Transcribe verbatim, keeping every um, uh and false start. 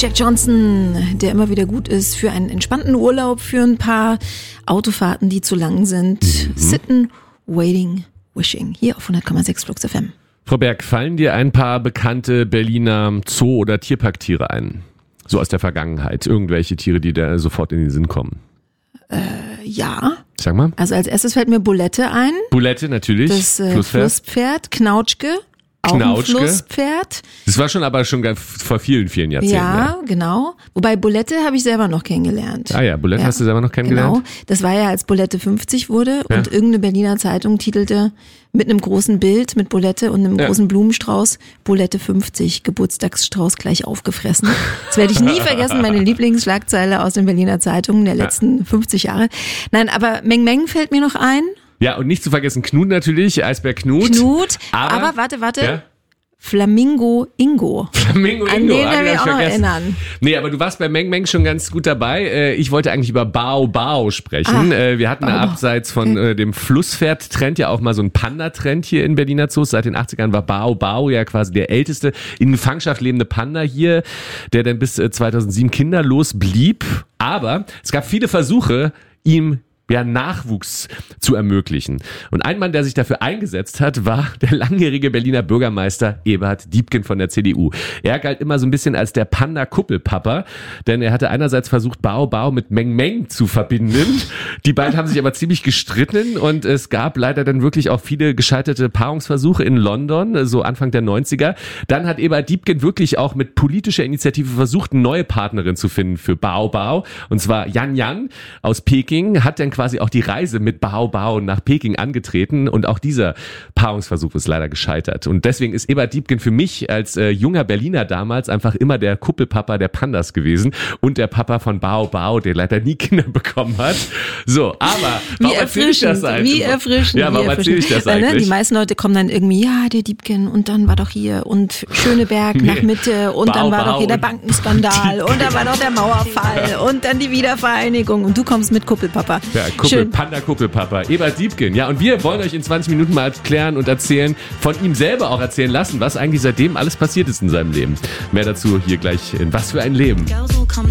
Jack Johnson, der immer wieder gut ist für einen entspannten Urlaub, für ein paar Autofahrten, die zu lang sind. Mhm. Sitten, Waiting, Wishing. Hier auf hundert Komma sechs Flux F M. Frau Berg, fallen dir ein paar bekannte Berliner Zoo- oder Tierparktiere ein? So aus der Vergangenheit. Irgendwelche Tiere, die da sofort in den Sinn kommen. Äh, ja. Sag mal. Also als erstes fällt mir Bulette ein. Bulette, natürlich. Das äh, Flusspferd. Flusspferd. Knautschke. Auch Knautschke. ein Flusspferd. Das war schon aber schon vor vielen, vielen Jahrzehnten. Ja, ja. genau. Wobei Bulette habe ich selber noch kennengelernt. Ah ja, Bulette ja. hast du selber noch kennengelernt? Genau. Das war ja, als Bulette fünfzig wurde Ja. und irgendeine Berliner Zeitung titelte mit einem großen Bild mit Bulette und einem Ja. großen Blumenstrauß, Bulette fünfzig, Geburtstagsstrauß gleich aufgefressen. Das werde ich nie vergessen, meine Lieblingsschlagzeile aus den Berliner Zeitungen der letzten ja. fünfzig Jahre. Nein, aber Meng Meng fällt mir noch ein. Ja, und nicht zu vergessen Knut natürlich, Eisbär Knut. Knut, aber, aber warte, warte. Ja? Flamingo Ingo. Flamingo An Ingo, den hab kann ich ich auch noch vergessen. erinnern. Nee, aber du warst bei Meng Meng schon ganz gut dabei. Ich wollte eigentlich über Bao Bao sprechen. Ah, Wir hatten Bao ja Bao. abseits von Okay. dem Flusspferd-Trend ja auch mal so einen Panda-Trend hier in Berliner Zoos. Seit den achtzigern war Bao Bao ja quasi der älteste in Gefangenschaft lebende Panda hier, der dann bis zweitausendsieben kinderlos blieb. Aber es gab viele Versuche, ihm ja, Nachwuchs zu ermöglichen. Und ein Mann, der sich dafür eingesetzt hat, war der langjährige Berliner Bürgermeister Eberhard Diepgen von der C D U. Er galt immer so ein bisschen als der Panda-Kuppelpapa, denn er hatte einerseits versucht, Bao Bao mit Meng Meng zu verbinden. Die beiden haben sich aber ziemlich gestritten und es gab leider dann wirklich auch viele gescheiterte Paarungsversuche in London, so Anfang der neunziger. Dann hat Eberhard Diepgen wirklich auch mit politischer Initiative versucht, eine neue Partnerin zu finden für Bao Bao, und zwar Yan Yan aus Peking, hat dann quasi auch die Reise mit Bao Bao nach Peking angetreten, und auch dieser Paarungsversuch ist leider gescheitert. Und deswegen ist Eberhard Diepgen für mich als äh, junger Berliner damals einfach immer der Kuppelpapa der Pandas gewesen und der Papa von Bao Bao, der leider nie Kinder bekommen hat. So, aber warum erzähle ich das eigentlich? Wie erfrischend. Ja, warum erzähle ich das Weil, ne, eigentlich? die meisten Leute kommen dann irgendwie, ja, der Diepgen und dann war doch hier und Schöneberg Nee. nach Mitte und Bao dann war Bao doch hier der und Bankenskandal und dann war doch der Mauerfall und dann die Wiedervereinigung und du kommst mit Kuppelpapa. Ja, Kuppel, Schön. Panda-Kuppelpapa, Eberhard Diepgen. Ja, und wir wollen euch in zwanzig Minuten mal erklären und erzählen, von ihm selber auch erzählen lassen, was eigentlich seitdem alles passiert ist in seinem Leben. Mehr dazu hier gleich in Was für ein Leben. Girls all come